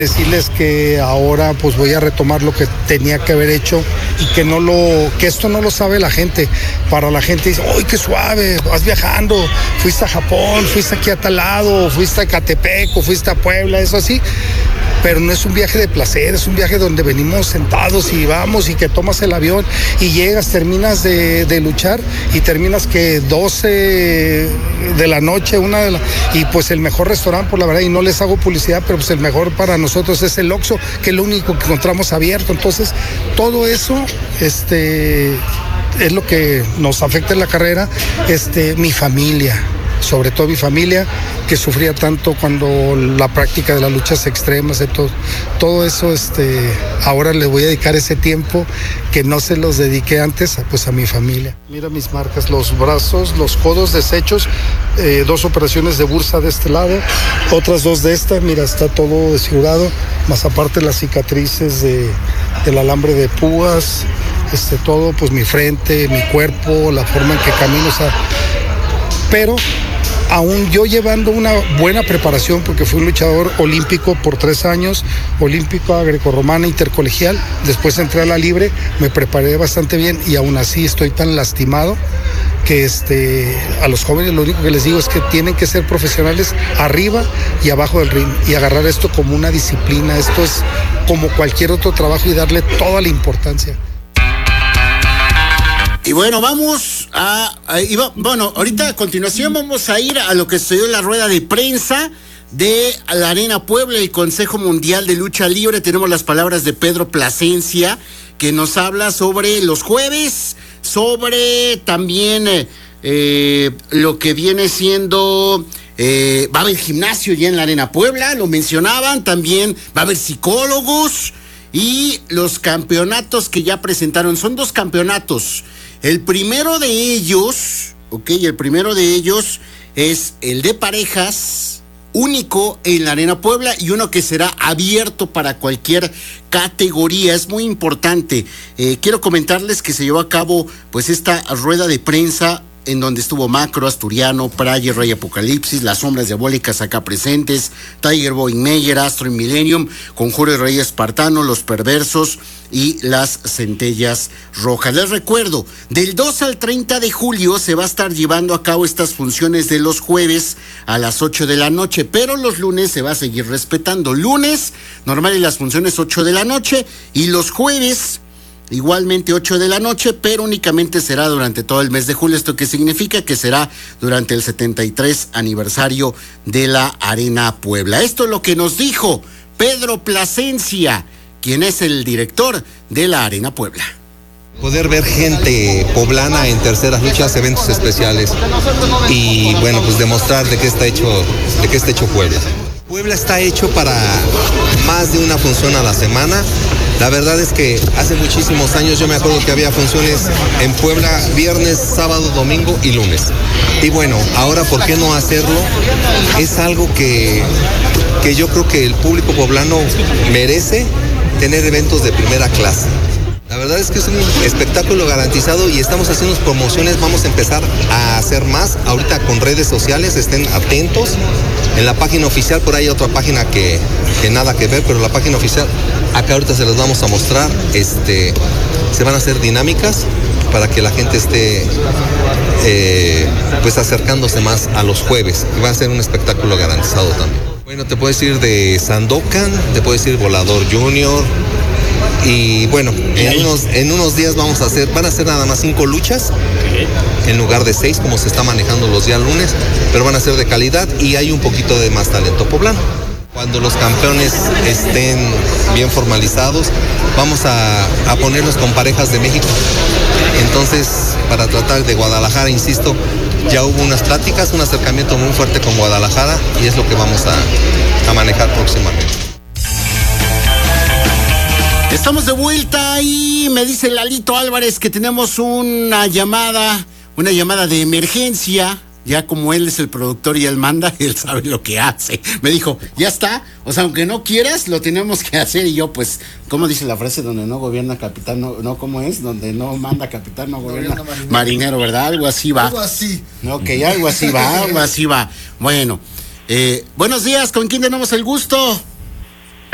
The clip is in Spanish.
Decirles que ahora pues voy a retomar lo que tenía que haber hecho y que esto no lo sabe la gente. Para la gente dice, ¡ay, qué suave! Vas viajando, fuiste a Japón, fuiste aquí a tal lado, fuiste a Ecatepec, o fuiste a Puebla, eso así. Pero no es un viaje de placer, es un viaje donde venimos sentados y vamos y que tomas el avión y llegas, terminas de luchar y terminas que 12 de la noche, y pues el mejor restaurante, por la verdad, y no les hago publicidad, pero pues el mejor para nosotros es el Oxxo, que es lo único que encontramos abierto. Entonces, todo eso, es lo que nos afecta en la carrera, mi familia. Sobre todo mi familia, que sufría tanto cuando la práctica de las luchas extremas, todo eso, ahora le voy a dedicar ese tiempo que no se los dediqué antes, pues a mi familia. Mira mis marcas, los brazos, los codos deshechos, 2 operaciones de bursa de este lado, otras 2 de esta, mira, está todo desfigurado, más aparte las cicatrices del alambre de púas, todo, pues mi frente, mi cuerpo, la forma en que camino, pero aún yo llevando una buena preparación, porque fui un luchador olímpico por 3 años, olímpico, grecorromana, intercolegial, después entré a la libre, me preparé bastante bien y aún así estoy tan lastimado que a los jóvenes lo único que les digo es que tienen que ser profesionales arriba y abajo del ring y agarrar esto como una disciplina. Esto es como cualquier otro trabajo y darle toda la importancia. Y bueno, ahorita a continuación vamos a ir a lo que sucedió en la rueda de prensa de la Arena Puebla, el Consejo Mundial de Lucha Libre. Tenemos las palabras de Pedro Plasencia, que nos habla sobre los jueves, sobre también lo que viene siendo... va a haber gimnasio ya en la Arena Puebla, lo mencionaban, también va a haber psicólogos y los campeonatos que ya presentaron. Son 2 campeonatos. El primero de ellos es el de parejas, único en la Arena Puebla, y uno que será abierto para cualquier categoría. Es muy importante. Quiero comentarles que se llevó a cabo pues esta rueda de prensa en donde estuvo Macro, Asturiano, Prayer, Rey Apocalipsis, Las Sombras Diabólicas acá presentes, Tiger Boy Meyer, Astro y Millennium, Conjuro y Rey Espartano, Los Perversos y las Centellas Rojas. Les recuerdo, del 2 al 30 de julio se va a estar llevando a cabo estas funciones de los jueves a las 8 de la noche, pero los lunes se va a seguir respetando. Lunes, normal, y las funciones 8 de la noche, y los jueves igualmente 8 de la noche, pero únicamente será durante todo el mes de julio. ¿Esto qué significa? Que será durante el 73 aniversario de la Arena Puebla. Esto es lo que nos dijo Pedro Plasencia, quien es el director de la Arena Puebla. Poder ver gente poblana en terceras luchas, eventos especiales y bueno, pues demostrar de qué está hecho Puebla. Puebla está hecho para más de una función a la semana. La verdad es que hace muchísimos años yo me acuerdo que había funciones en Puebla viernes, sábado, domingo y lunes. Y bueno, ahora ¿por qué no hacerlo? Es algo que yo creo que el público poblano merece, tener eventos de primera clase. La verdad es que es un espectáculo garantizado y estamos haciendo promociones, vamos a empezar a hacer más ahorita con redes sociales, estén atentos. En la página oficial, por ahí hay otra página que nada que ver, pero la página oficial, acá ahorita se las vamos a mostrar, se van a hacer dinámicas para que la gente esté pues acercándose más a los jueves, y va a ser un espectáculo garantizado también. Bueno, te puedo decir de Sandokan, te puedo decir Volador Junior. Y bueno, en unos días van a ser nada más 5 luchas en lugar de 6 como se está manejando los días lunes, pero van a ser de calidad y hay un poquito de más talento poblano. Cuando los campeones estén bien formalizados, vamos a ponerlos con parejas de México. Entonces, para tratar de Guadalajara, insisto, ya hubo unas pláticas, un acercamiento muy fuerte con Guadalajara y es lo que vamos a manejar próximamente. Estamos de vuelta y me dice Lalito Álvarez que tenemos una llamada de emergencia. Ya como él es el productor y él manda, él sabe lo que hace. Me dijo, ya está, o sea, aunque no quieras, lo tenemos que hacer. Y yo, pues, ¿cómo dice la frase? Donde no gobierna capitán, no, ¿cómo es? Donde no manda capitán, no gobierna marinero, ¿verdad? Algo así va. Algo así. Ok, algo así va. Bueno, buenos días, ¿con quién tenemos el gusto?